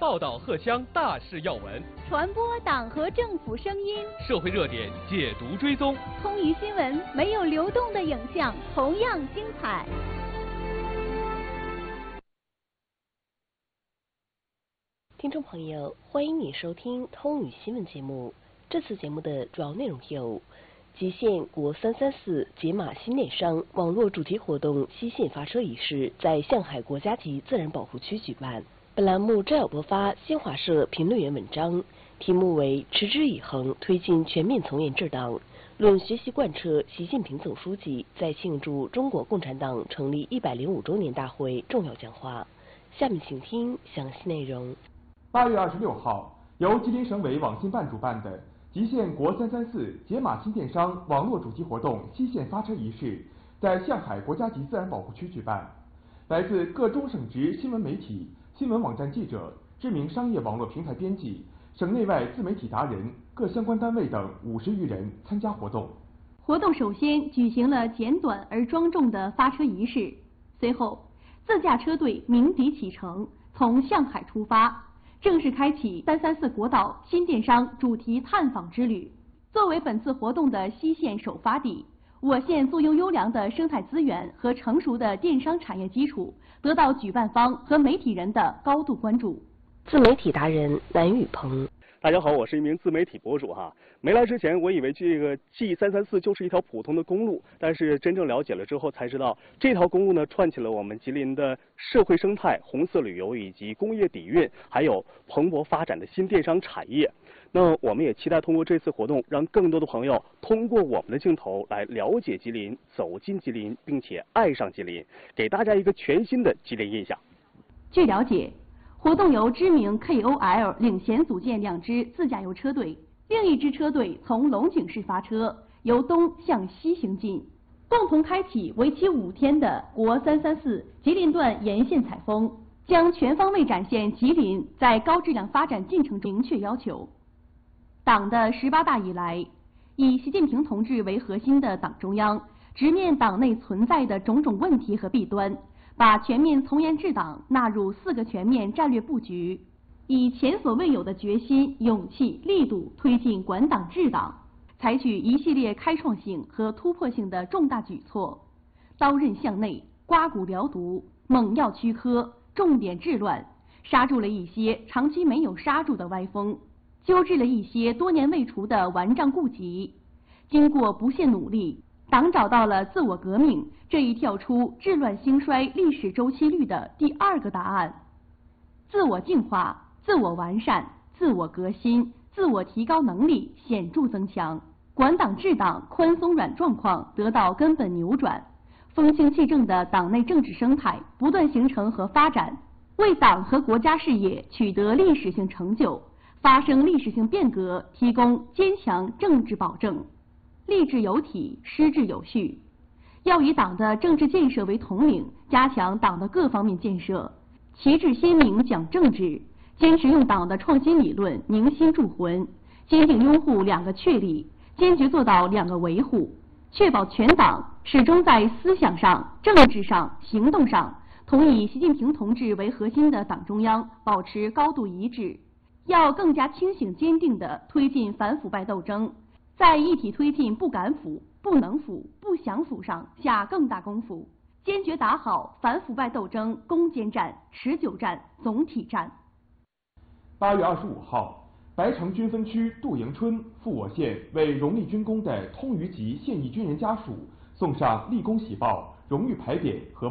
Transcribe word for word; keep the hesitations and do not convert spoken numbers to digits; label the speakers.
Speaker 1: 报道荷枪大事要闻，
Speaker 2: 传播党和政府声音，
Speaker 1: 社会热点解读追踪。
Speaker 2: 通舆新闻没有流动的影像，同样精彩。
Speaker 3: 听众朋友，欢迎你收听通舆新闻节目。这次节目的主要内容有：极限国三三四解码新电商网络主题活动西线发车仪式在上海国家级自然保护区举办。本栏目照要播发新华社评论员文章，题目为“持之以恒推进全面从严治党，论学习贯彻习近平总书记在庆祝中国共产党成立一百零五周年大会重要讲话”。下面请听详细内容。
Speaker 4: 八月二十六号，由吉林省委网信办主办的极限国三三四解码新电商网络主题活动西线发车仪式在上海国家级自然保护区举办。来自各中省直新闻媒体、新闻网站记者、知名商业网络平台编辑、省内外自媒体达人、各相关单位等五十余人参加活动。
Speaker 2: 活动首先举行了简短而庄重的发车仪式，随后自驾车队鸣笛启程，从上海出发，正式开启三三四国道新电商主题探访之旅。作为本次活动的西线首发地，我县坐拥优良的生态资源和成熟的电商产业基础，得到举办方和媒体人的高度关注。
Speaker 3: 自媒体达人南宇鹏。
Speaker 5: 大家好，我是一名自媒体博主哈。没来之前，我以为这个 G 三三四就是一条普通的公路，但是真正了解了之后才知道，这条公路呢串起了我们吉林的社会生态、红色旅游以及工业底蕴，还有蓬勃发展的新电商产业。那我们也期待通过这次活动，让更多的朋友通过我们的镜头来了解吉林、走进吉林，并且爱上吉林，给大家一个全新的吉林印象。
Speaker 2: 据了解，活动由知名 K O L 领衔组建两支自驾游车队，另一支车队从龙井市发车，由东向西行进，共同开启为期五天的国三三四吉林段沿线采风，将全方位展现吉林在高质量发展进程中明确要求。党的十八大以来，以习近平同志为核心的党中央直面党内存在的种种问题和弊端，把全面从严治党纳入四个全面战略布局，以前所未有的决心、勇气、力度推进管党治党，采取一系列开创性和突破性的重大举措，刀刃向内，刮骨疗毒，猛药驱科，重点治乱，刹住了一些长期没有刹住的歪风，纠治了一些多年未除的顽瘴痼疾。经过不懈努力，党找到了自我革命这一跳出治乱兴衰历史周期率的第二个答案。自我净化、自我完善、自我革新、自我提高能力显著增强，管党治党宽松软状况得到根本扭转，风清气正的党内政治生态不断形成和发展，为党和国家事业取得历史性成就、发生历史性变革提供坚强政治保证。立志有体，施志有序，要以党的政治建设为统领，加强党的各方面建设，旗帜鲜明讲政治，坚持用党的创新理论凝心铸魂，坚定拥护两个确立，坚决做到两个维护，确保全党始终在思想上、政治上、行动上同以习近平同志为核心的党中央保持高度一致。要更加清醒坚定地推进反腐败斗争，在一体推进不敢腐、不能腐、不想腐上下更大功夫，坚决打好反腐败斗争攻坚战、持久战、总体战。
Speaker 4: 八月二十五号，白城军分区杜营村赴我县为荣立军功的通渝籍现役军人家属送上立功喜报、荣誉牌匾和